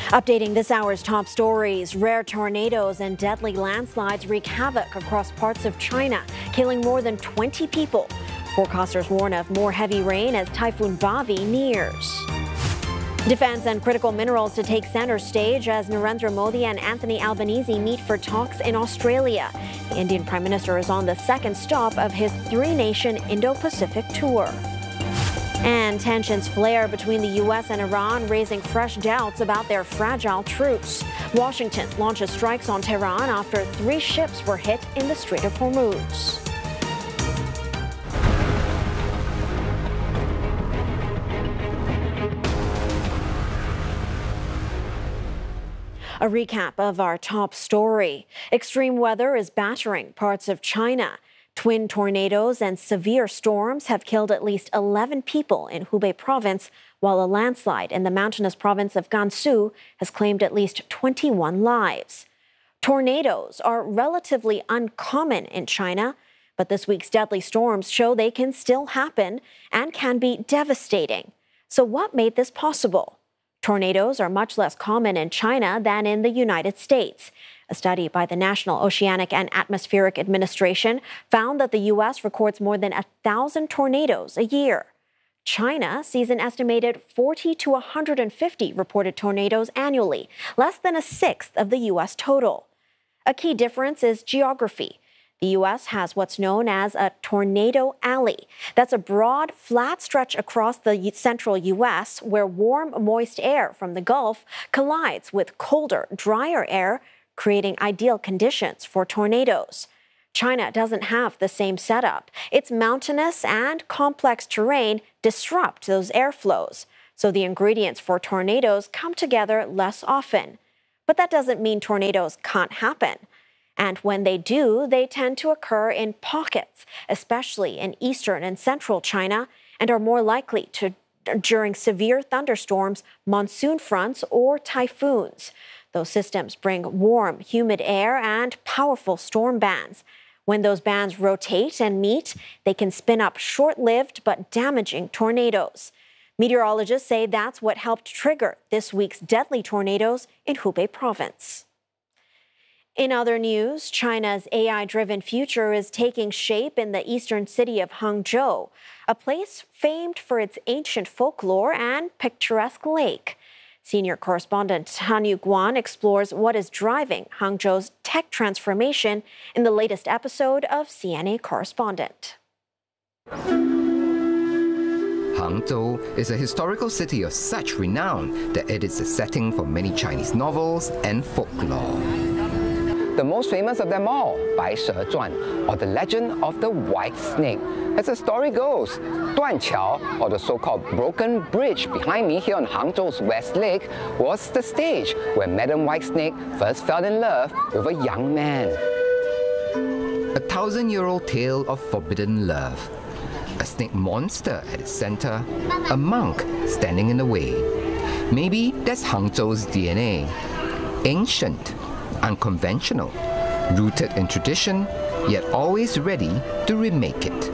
Updating this hour's top stories, rare tornadoes and deadly landslides wreak havoc across parts of China, killing more than 20 people. Forecasters warn of more heavy rain as Typhoon Bavi nears. Defense and critical minerals to take center stage as Narendra Modi and Anthony Albanese meet for talks in Australia. The Indian Prime Minister is on the second stop of his three-nation Indo-Pacific tour. And tensions flare between the U.S. and Iran, raising fresh doubts about their fragile truce. Washington launches strikes on Tehran after 3 ships were hit in the Strait of Hormuz. A recap of our top story. Extreme weather is battering parts of China. Twin tornadoes and severe storms have killed at least 11 people in Hubei province, while a landslide in the mountainous province of Gansu has claimed at least 21 lives. Tornadoes are relatively uncommon in China, but this week's deadly storms show they can still happen and can be devastating. So what made this possible? Tornadoes are much less common in China than in the United States. A study by the National Oceanic and Atmospheric Administration found that the U.S. records more than 1,000 tornadoes a year. China sees an estimated 40 to 150 reported tornadoes annually, less than a sixth of the U.S. total. A key difference is geography. The U.S. has what's known as a tornado alley. That's a broad, flat stretch across the central U.S. where warm, moist air from the Gulf collides with colder, drier air, creating ideal conditions for tornadoes. China doesn't have the same setup. Its mountainous and complex terrain disrupt those airflows, so the ingredients for tornadoes come together less often. But that doesn't mean tornadoes can't happen. And when they do, they tend to occur in pockets, especially in eastern and central China, and are more likely to during severe thunderstorms, monsoon fronts, or typhoons. Those systems bring warm, humid air and powerful storm bands. When those bands rotate and meet, they can spin up short-lived but damaging tornadoes. Meteorologists say that's what helped trigger this week's deadly tornadoes in Hubei province. In other news, China's AI-driven future is taking shape in the eastern city of Hangzhou, a place famed for its ancient folklore and picturesque lake. Senior correspondent Han Yu-Guan explores what is driving Hangzhou's tech transformation in the latest episode of CNA Correspondent. Hangzhou is a historical city of such renown that it is a setting for many Chinese novels and folklore. The most famous of them all, Bai She Zhuan, or the legend of the white snake. As the story goes, Duanqiao, or the so-called broken bridge behind me here on Hangzhou's West Lake, was the stage where Madam White Snake first fell in love with a young man. A 1,000-year-old tale of forbidden love. A snake monster at its center, a monk standing in the way. Maybe that's Hangzhou's DNA. Ancient, unconventional, rooted in tradition, yet always ready to remake it.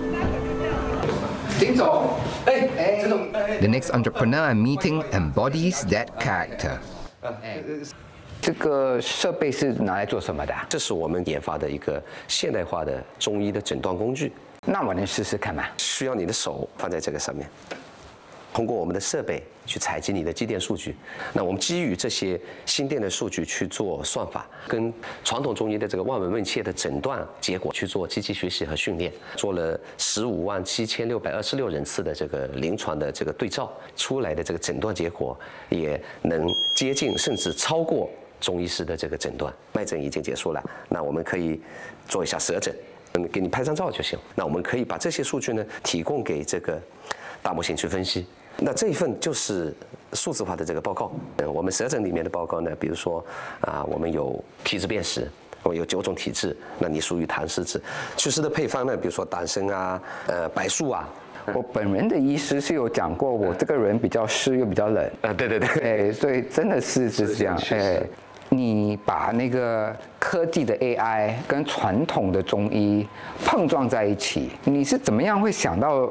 The next entrepreneur I'm meeting embodies that character. 这个设备是拿来做什么的？ 这是我们研发的一个现代化的中医的诊断工具。 那我能试试看吗？ 需要你的手放在这个上面，通过我们的设备去采集你的肌电数据。那我们基于这些心电的数据去做算法，跟传统中医的这个望闻问切的诊断结果去做机器学习和训练，做了157626人次的这个临床的这个对照，出来的这个诊断结果也能接近甚至超过中医师的这个诊断。脉诊已经结束了，那我们可以做一下舌诊。给你拍张照就行。那我们可以把这些数据呢提供给这个大模型去分析。那这一份就是数字化的这个报告。我们舌诊里面的报告呢，比如说我们有体质辨识，我们有9种体质，那你属于痰湿质。祛湿的配方呢，比如说党参啊、白术啊。 我本人的医师是有讲过，我这个人比较湿又比较冷。对，所以真的是这样。你把那个科技的 AI 跟传统的中医碰撞在一起，你是怎么样会想到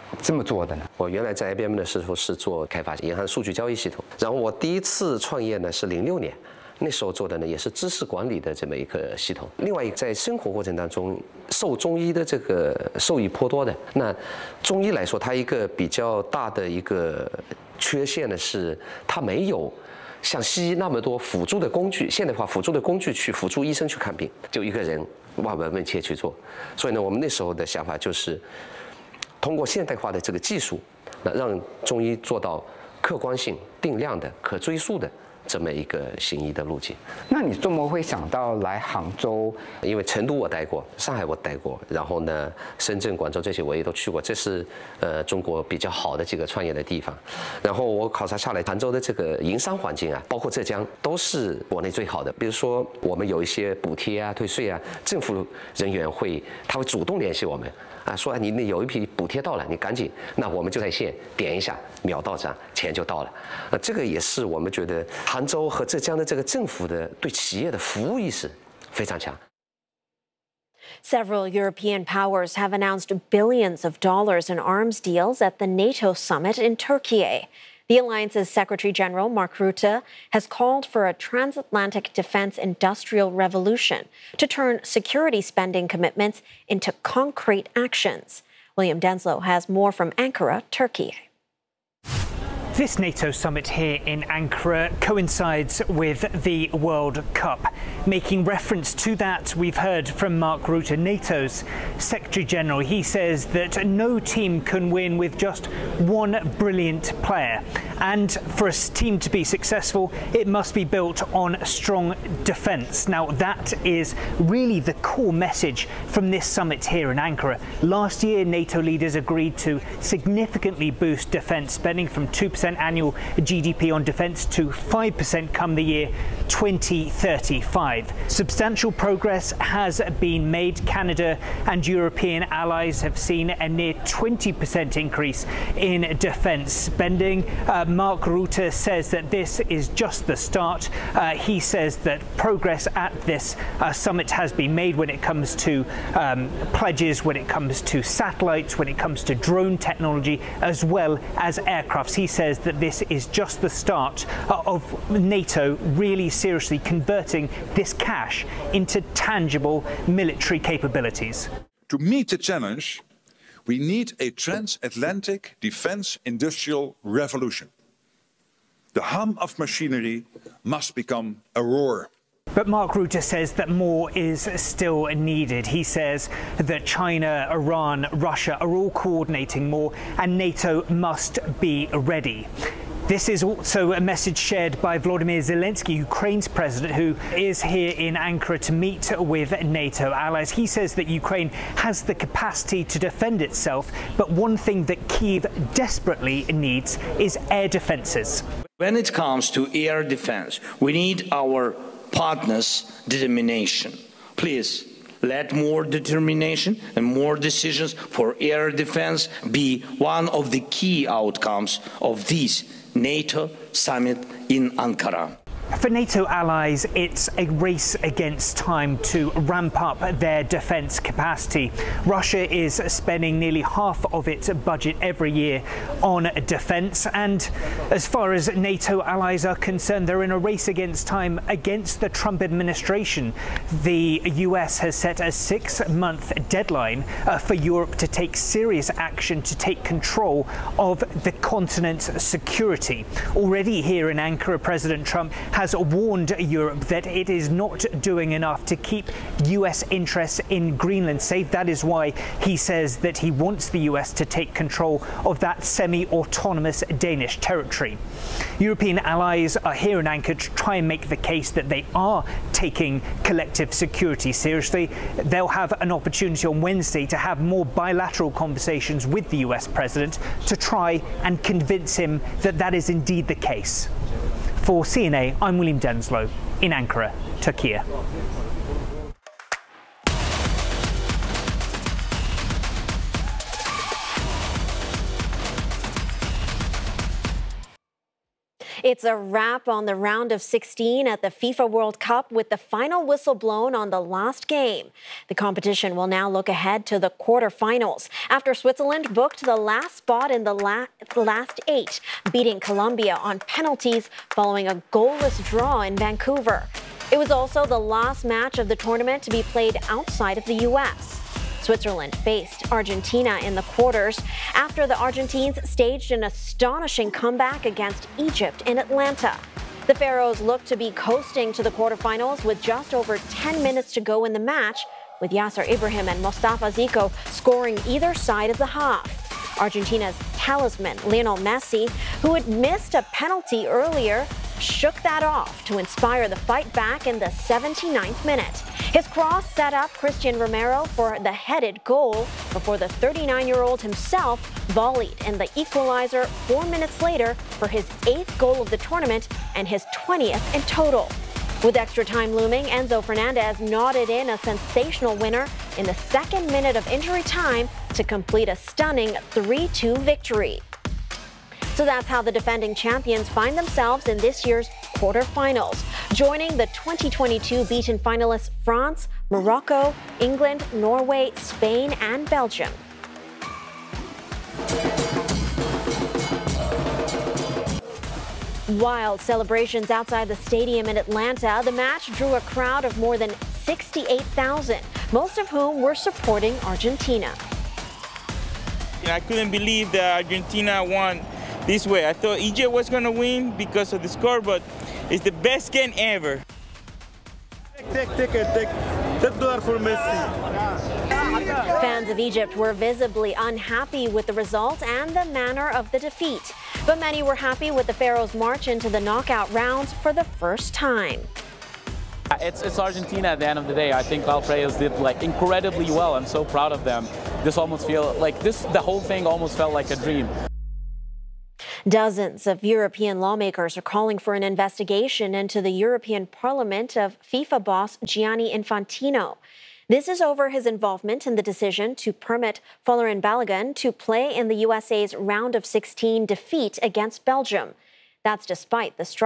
这么做的呢？ 我原来在 IBM 的时候是做开发银行数据交易系统，然后我第一次创业呢是06年。那时候做的呢也是知识管理的这么一个系统。另外一个在生活过程当中受中医的这个受益颇多的。那中医来说，它一个比较大的一个缺陷呢是它没有像西医那么多辅助的工具，现代化辅助的工具去辅助医生去看病，就一个人望闻问切去做。所以呢，我们那时候的想法就是通过现代化的这个技术，让中医做到客观性、定量的、可追溯的。这么一个行医的路径。 那你怎么会想到来杭州？ 因为成都我待过，上海我待过，然后呢，深圳、广州这些我也都去过，这是中国比较好的几个创业的地方。然后我考察下来，杭州的这个营商环境啊，包括浙江，都是国内最好的。比如说我们有一些补贴啊、退税啊，政府人员他会主动联系我们。说你有一批补贴到了，你赶紧，那我们就在线点一下，秒到账，钱就到了。这个也是我们觉得杭州和浙江的这个政府的对企业的服务意识非常强。 Several European powers have announced billions of dollars in arms deals at the NATO summit in Turkey. The alliance's Secretary General Mark Rutte has called for a transatlantic defense industrial revolution to turn security spending commitments into concrete actions. William Denslow has more from Ankara, Turkey. This NATO summit here in Ankara coincides with the World Cup. Making reference to that, we've heard from Mark Rutte, NATO's Secretary General. He says that no team can win with just one brilliant player. And for a team to be successful, it must be built on strong defence. Now, that is really the core message from this summit here in Ankara. Last year, NATO leaders agreed to significantly boost defence spending from 2% annual GDP on defence to 5% come the year 2035. Substantial progress has been made. Canada and European allies have seen a near 20% increase in defence spending. Mark Rutte says that this is just the start. He says that progress at this summit has been made when it comes to pledges, when it comes to satellites, when it comes to drone technology, as well as aircrafts. He says that this is just the start of NATO really seriously converting this cash into tangible military capabilities. To meet the challenge, we need a transatlantic defense industrial revolution. The hum of machinery must become a roar. But Mark Rutte says that more is still needed. He says that China, Iran, Russia are all coordinating more, and NATO must be ready. This is also a message shared by Volodymyr Zelensky, Ukraine's president, who is here in Ankara to meet with NATO allies. He says that Ukraine has the capacity to defend itself, but one thing that Kyiv desperately needs is air defences. When it comes to air defense, we need our partners' determination. Please, let more determination and more decisions for air defense be one of the key outcomes of this NATO summit in Ankara. For NATO allies, it's a race against time to ramp up their defence capacity. Russia is spending nearly half of its budget every year on defence, and as far as NATO allies are concerned, they're in a race against time against the Trump administration. The US has set a 6-month deadline for Europe to take serious action to take control of the continent's security. Already here in Ankara, President Trump has warned Europe that it is not doing enough to keep US interests in Greenland safe. That is why he says that he wants the US to take control of that semi-autonomous Danish territory. European allies are here in Ankara to try and make the case that they are taking collective security seriously. They'll have an opportunity on Wednesday to have more bilateral conversations with the US president to try and convince him that that is indeed the case. For CNA, I'm William Denslow in Ankara, Turkey. It's a wrap on the round of 16 at the FIFA World Cup with the final whistle blown on the last game. The competition will now look ahead to the quarterfinals after Switzerland booked the last spot in the last 8, beating Colombia on penalties following a goalless draw in Vancouver. It was also the last match of the tournament to be played outside of the U.S. Switzerland faced Argentina in the quarters after the Argentines staged an astonishing comeback against Egypt in Atlanta. The Pharaohs looked to be coasting to the quarterfinals with just over 10 minutes to go in the match, with Yasser Ibrahim and Mostafa Zico scoring either side of the half. Argentina's talisman, Lionel Messi, who had missed a penalty earlier, shook that off to inspire the fight back in the 79th minute. His cross set up Christian Romero for the headed goal before the 39-year-old himself volleyed in the equalizer 4 minutes later for his 8th goal of the tournament and his 20th in total. With extra time looming, Enzo Fernandez nodded in a sensational winner in the 2nd minute of injury time to complete a stunning 3-2 victory. So that's how the defending champions find themselves in this year's quarterfinals, joining the 2022 beaten finalists France, Morocco, England, Norway, Spain, and Belgium. Wild celebrations outside the stadium in Atlanta. The match drew a crowd of more than 68,000, most of whom were supporting Argentina. I couldn't believe that Argentina won this way. I thought Egypt was going to win because of the score, but it's the best game ever. Take $10 for Messi. Fans of Egypt were visibly unhappy with the result and the manner of the defeat, but many were happy with the Pharaohs' march into the knockout rounds for the first time. It's Argentina at the end of the day. I think our players did incredibly well. I'm so proud of them. This almost feels like the whole thing almost felt like a dream. Dozens of European lawmakers are calling for an investigation into the European Parliament of FIFA boss Gianni Infantino. This is over his involvement in the decision to permit Folarin Balogun to play in the USA's round of 16 defeat against Belgium. That's despite the strike